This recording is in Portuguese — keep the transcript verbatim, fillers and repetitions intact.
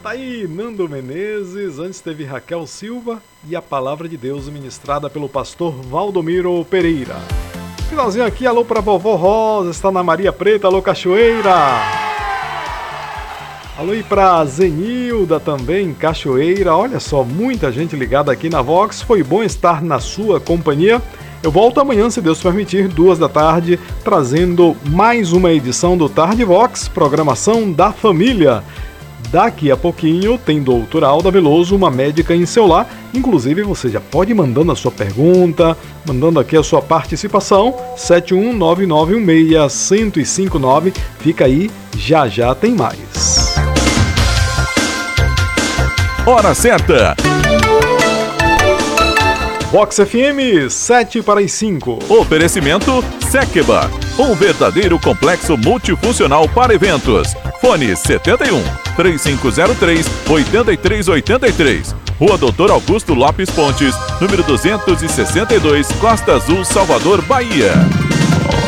Aí, Nando Menezes, antes teve Raquel Silva e a Palavra de Deus ministrada pelo pastor Valdomiro Pereira. Finalzinho aqui, alô pra vovó Rosa, está na Maria Preta, alô Cachoeira. Alô e pra Zenilda também, Cachoeira. Olha só, muita gente ligada aqui na Vox, foi bom estar na sua companhia. Eu volto amanhã, se Deus permitir, duas da tarde, trazendo mais uma edição do Tarde Vox, programação da família. Daqui a pouquinho tem doutora Alda Veloso, uma médica em seu lar. Inclusive você já pode ir mandando a sua pergunta, mandando aqui a sua participação. sete um nove nove um seis um zero cinco nove. Fica aí, já já tem mais. Hora certa. Vox F M, sete para as cinco. Oferecimento Sekeba, um verdadeiro complexo multifuncional para eventos. Fone setenta e um, três cinco zero três, oito três oito três. Rua Doutor Augusto Lopes Pontes, número duzentos e sessenta e dois, Costa Azul, Salvador, Bahia.